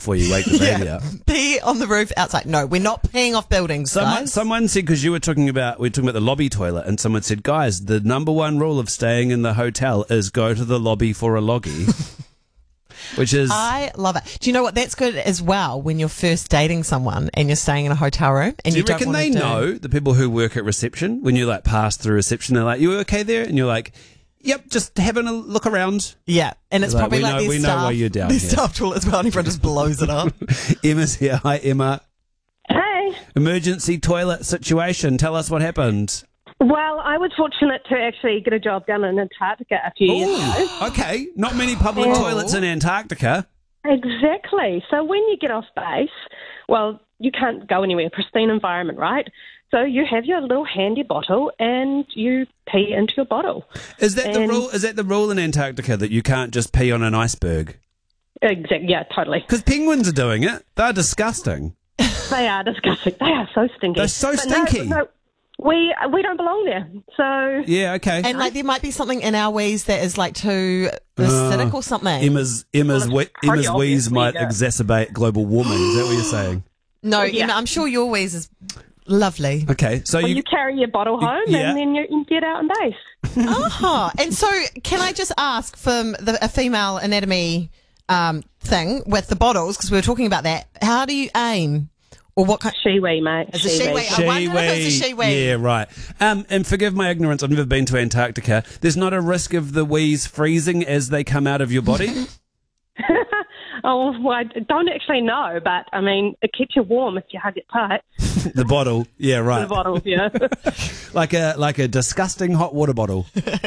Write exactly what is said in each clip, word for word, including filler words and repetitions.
before you wake the baby Yeah. up. Pee on the roof outside. No, we're not peeing off buildings, Someone, guys. someone said, because you were talking about, we were talking about the lobby toilet, and someone said, guys, the number one rule of staying in the hotel is go to the lobby for a loggy. Which is... I love it. Do you know what? That's good as well when you're first dating someone and you're staying in a hotel room and do you, you don't reckon want they to do... know, the people who work at reception, when you like pass through reception, they're like, you okay there? And you're like, yep, just having a look around. Yeah, and it's Like, probably we like know- their we know staff, why you're down their here. staff toilet as well, and everyone just blows it up. Emma's here. Hi, Emma. Hey. Emergency toilet situation. Tell us what happened. Well, I was fortunate to actually get a job done in Antarctica a few years ago. Ooh, okay. Not many public Oh. toilets in Antarctica. Exactly. So when you get off base, well, you can't go anywhere, pristine environment, right? So you have your little handy bottle and you pee into your bottle. Is that the And- rule? Is that the rule in Antarctica that you can't just pee on an iceberg? Exactly. Yeah, totally. Because penguins are doing it. They're disgusting. They are disgusting. They are so stinky. They're so But no, stinky. No, we we don't belong there. So Yeah. Okay. And like there might be something in our wheeze that is like too acidic or something. Emma's Emma's Well, we, it's pretty Emma's obvious wheeze might we do. exacerbate global warming. Is that what you're saying? no, Yeah. Emma, I'm sure your wheeze is lovely. Okay. So well, you. you carry your bottle home Yeah. and then you, you get out in base. uh-huh. And so can I just ask from the, a female anatomy um, thing with the bottles, because we were talking about that, how do you aim? Or what kind? She-wee, mate. Is it she-wee? I wonder if it's a she-wee. Yeah, right. Um, and forgive my ignorance, I've never been to Antarctica. There's not a risk of the wheeze freezing as they come out of your body? Oh, well, I don't actually know, but, I mean, it keeps you warm if you hug it tight. The bottle, yeah, right. The bottle, yeah. Like a like a disgusting hot water bottle.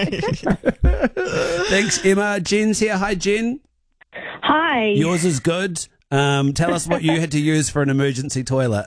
Thanks, Emma. Jen's here. Hi, Jen. Hi. Yours is good. Um, tell us what you had to use for an emergency toilet.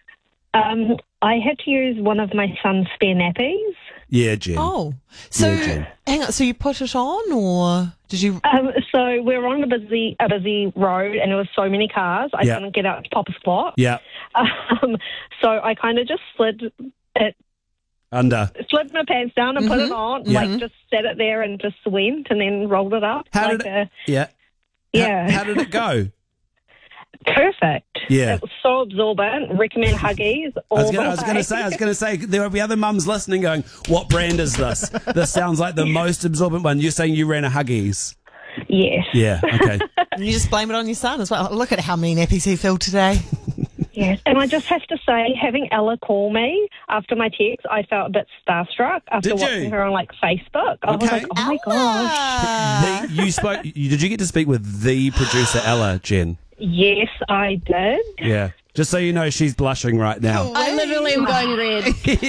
Um, I had to use one of my son's spare nappies. Yeah, Jen. Oh, so Yeah, Jen. hang on. So you put it on, or did you? Um, so we were on a busy a busy road, and there was so many cars. I Yeah. couldn't get out to pop a squat. Yeah, Um, so I kind of just slid it, under. slid my pants down and put it on. Yeah. Like just set it there and just went, and then rolled it up. How like did it? a, Yeah. yeah. How, how did it go? Perfect. Yeah. It was so absorbent. Recommend Huggies. I was all gonna, the I was gonna way. say, I was gonna say, there will be other mums listening going, "What brand is this? This sounds like the most absorbent one." You're saying you ran a Huggies? Yes. Yeah. Okay. You just blame it on your son as well. Look at how many nappies he filled today. Yes, and I just have to say, having Ella call me after my text, I felt a bit starstruck after Did you? watching her on like Facebook. I was Okay. like, oh my gosh. Ah. The, you spoke. You, did you get to speak with the producer Ella, Jen? Yes, I did. Yeah. Just so you know, she's blushing right now. I literally am going red.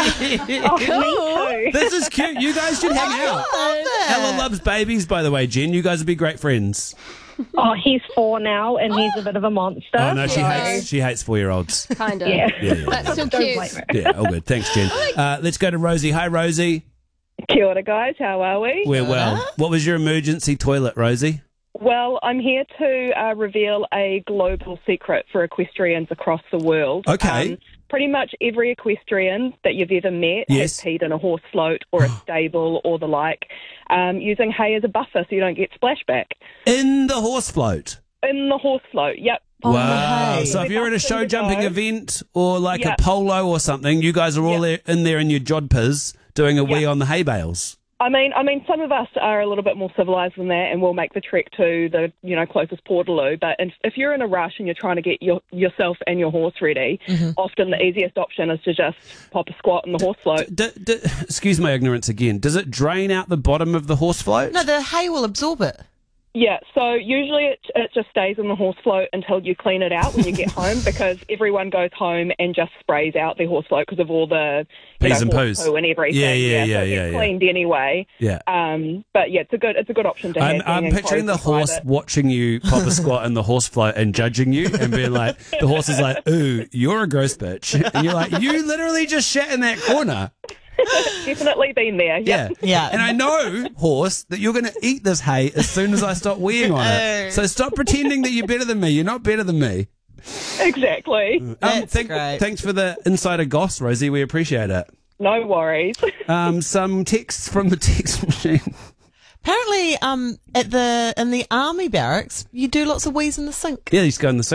Oh, me too. This is cute. You guys should hang out. Ella loves babies, by the way, Jen. You guys would be great friends. Oh, he's four now, and he's a bit of a monster. Oh no, she so- hates she hates four year olds. Kind of. Yeah. Yeah, yeah, That's still Don't cute. blame her. yeah. All good. Thanks, Jen. Uh, let's go to Rosie. Hi, Rosie. Kia ora, guys. How are we? We're well. What was your emergency toilet, Rosie? Well, I'm here to uh, reveal a global secret for equestrians across the world. Okay. Um, pretty much every equestrian that you've ever met Yes. has peed in a horse float or a stable or the like, um, using hay as a buffer so you don't get splashback. In the horse float. In the horse float, yep. Wow. hey. So if you're at a show jumping event or like Yeah. a polo or something, you guys are all there, in there in your jodhpurs doing a wee Yeah. on the hay bales. I mean, I mean, some of us are a little bit more civilised than that, and we'll make the trek to the, you know, closest portaloo. But if, if you're in a rush and you're trying to get your, yourself and your horse ready, often the easiest option is to just pop a squat in the horse float. D- d- excuse my ignorance again. Does it drain out the bottom of the horse float? No, the hay will absorb it. Yeah, so usually it, it just stays in the horse float until you clean it out when you get home, because everyone goes home and just sprays out their horse float because of all the you Peas know, and horse poos. poo and everything. Yeah, yeah, so yeah, it yeah, gets yeah. cleaned anyway. Yeah. Um, but yeah, it's a good it's a good option to I'm, have. I'm being picturing the enclosed and horse private. watching you pop a squat in the horse float and judging you and being like, the horse is like, ooh, you're a gross bitch. And you're like, you literally just shat in that corner. Definitely been there. Yeah. Yep. Yeah. And I know, horse, that you're going to eat this hay as soon as I stop weeing on it. So stop pretending that you're better than me. You're not better than me. Exactly. Um, That's thank- great. Thanks for the insider goss, Rosie. We appreciate it. No worries. Um, some texts from the text machine. Apparently, um, at the in the army barracks, you do lots of wheeze in the sink. Yeah, you just go in the